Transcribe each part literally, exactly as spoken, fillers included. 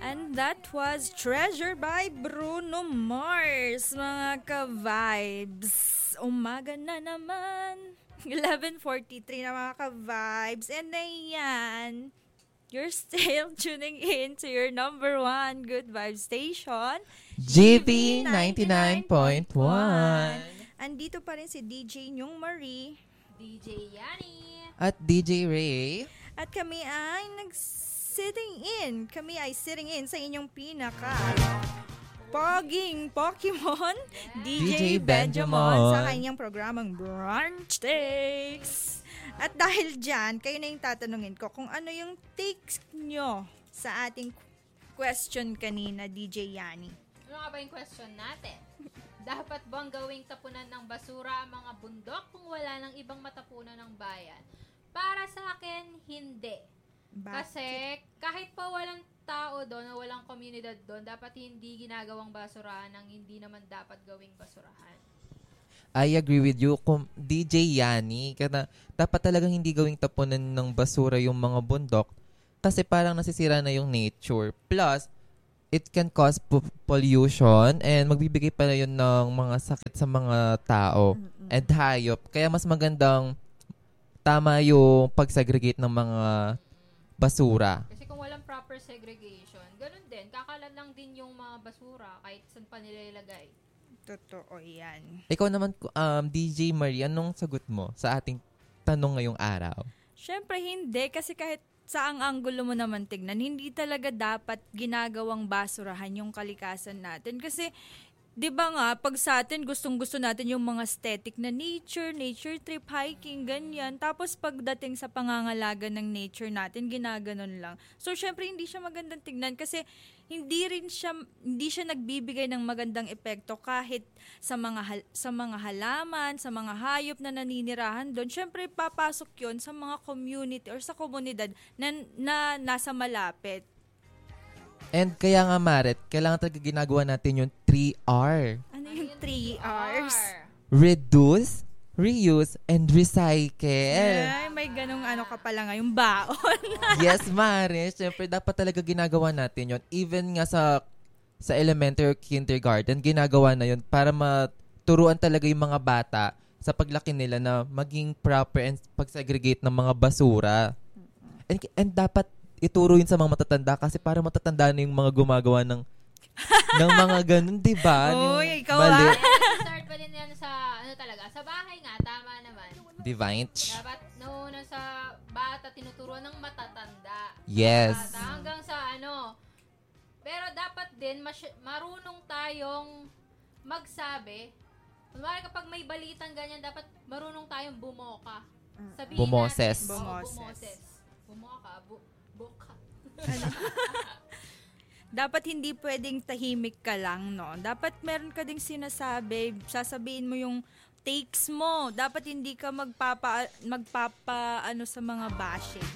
And that was Treasure by Bruno Mars, mga ka-vibes. Umaga na naman. eleven forty-three na mga ka-vibes. And ayan, you're still tuning in to your number one good vibe station, G B ninety-nine point one. Andito pa rin si D J Nyong Marie, D J Yani, at D J Ray. at kami ay nag-sitting in. Kami ay sitting in sa inyong pinaka poging Pokemon, D J, D J Benjamin, Benjamin, sa kanyang programang Brunch Takes. At dahil dyan, kayo na yung tatanungin ko kung ano yung takes nyo sa ating question kanina, D J Yani. Ano nga ba yung question natin? Dapat bang gawing tapunan ng basura ang mga bundok kung wala nang ibang matapunan ng bayan? Para sa akin, hindi. Bakit? Kasi kahit pa walang tao doon o walang komunidad doon, dapat hindi ginagawang basurahan ang hindi naman dapat gawing basurahan. I agree with you. Kung D J Yani, kana, dapat talagang hindi gawing tapunan ng basura yung mga bundok kasi parang nasisira na yung nature. Plus, it can cause po- pollution and magbibigay pa yun ng mga sakit sa mga tao Mm-mm. and hayop. Kaya mas magandang tama yung pag-segregate ng mga basura. Kasi kung walang proper segregation, ganun din, kakalat lang din yung mga basura kahit saan pa nila ilagay. Totoo yan. Ikaw naman, um, D J Marie, anong sagot mo sa ating tanong ngayong araw? Siyempre hindi, kasi kahit saang anggulo mo naman tignan, hindi talaga dapat ginagawang basurahan yung kalikasan natin. Kasi, di ba nga, pag sa atin, gustong-gusto natin yung mga aesthetic na nature, nature trip, hiking, ganyan. Tapos pagdating sa pangangalaga ng nature natin, ginaganon lang. So, syempre, hindi siya magandang tignan kasi hindi rin siya, hindi siya nagbibigay ng magandang epekto kahit sa mga, hal- sa mga halaman, sa mga hayop na naninirahan doon. Syempre, papasok yon sa mga community or sa komunidad na, na nasa malapit. And kaya nga, Maret, kailangan talaga ginagawa natin yung three R. Ano yung three R's? Reduce, reuse, and recycle. Ay, may ganong ano ka pala ngayong baon. Yes, Mare. Siyempre, dapat talaga ginagawa natin yon. Even nga sa sa elementary or kindergarten, ginagawa na yon para maturuan talaga yung mga bata sa paglaki nila na maging proper and pag-segregate ng mga basura. And, and dapat ituro yun sa mga matatanda kasi para matatanda na yung mga gumagawa ng ng mga ganun, di ba? Uy, ikaw mali. ah. Start pa din yan sa, ano talaga, sa bahay nga, tama naman. Divine. Dapat noon sa bata, tinuturuan ng matatanda. Yes. Bata, hanggang sa ano. Pero dapat din, mas- marunong tayong magsabi. Kunwari kapag may balitang ganyan, dapat marunong tayong bumoka. Sabihin Bumoses. natin, oo, Bumoses. bumoses. Bumoka, bu- buka. Dapat hindi pwedeng tahimik ka lang, no? Dapat meron ka ding sinasabi, sasabihin mo yung takes mo. Dapat hindi ka magpapa, magpapa ano sa mga bashing.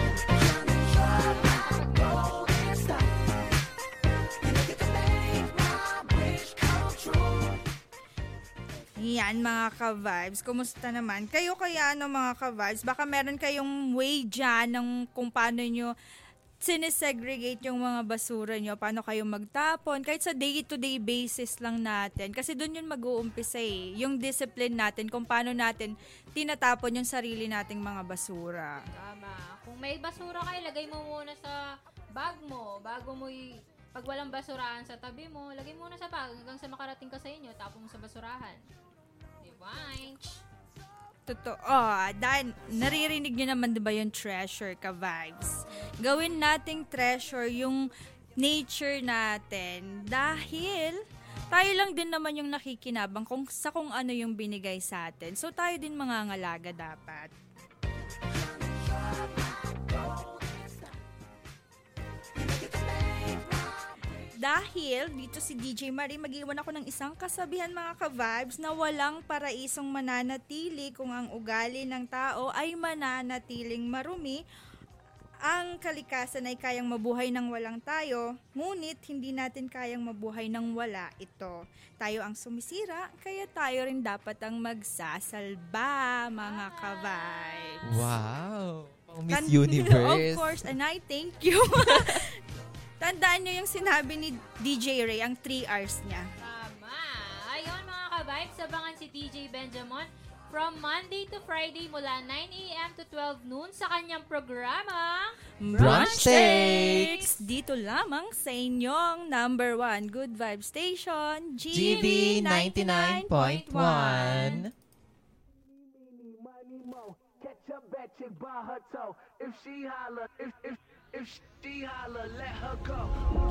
Yan mga ka-vibes. Kumusta naman? Kayo kaya ano mga ka-vibes? Baka meron kayong way dyan ng kung paano nyo sinesegregate yung mga basura nyo, paano kayo magtapon, kahit sa day-to-day basis lang natin. Kasi doon yun mag-uumpisa eh. Yung discipline natin, kung paano natin tinatapon yung sarili nating mga basura. Tama. Kung may basura ka, ilagay mo muna sa bag mo. Bago mo y- pag walang basurahan sa tabi mo, lagay mo muna sa bag hanggang sa makarating ka sa inyo, tapon mo sa basurahan. Divine. Totoo. Oh, dahil naririnig nyo naman diba yung treasure ka vibes. Gawin nating treasure yung nature natin dahil tayo lang din naman yung nakikinabang kung sa kung ano yung binigay sa atin. So tayo din mangangalaga dapat. Dahil dito si D J Marie, mag-iwan ako ng isang kasabihan mga ka-vibes na walang paraisong mananatili kung ang ugali ng tao ay mananatiling marumi. Ang kalikasan ay kayang mabuhay ng walang tayo, ngunit hindi natin kayang mabuhay ng wala ito. Tayo ang sumisira, kaya tayo rin dapat ang magsasalba, mga ka-vibes. Wow. Pang Miss Kan- Universe. Of course, and I thank you. Tandaan nyo yung sinabi ni D J Ray, ang three hours niya. Tama. Ayun mga ka-vibes, abangan si D J Benjamin from Monday to Friday mula nine a.m. to twelve noon sa kanyang programa Brunch Takes! Dito lamang sa inyong number one Good Vibe Station, G B ninety-nine point one. Catch a bad chick by her toe. If she holler, if if if she holler, let her go.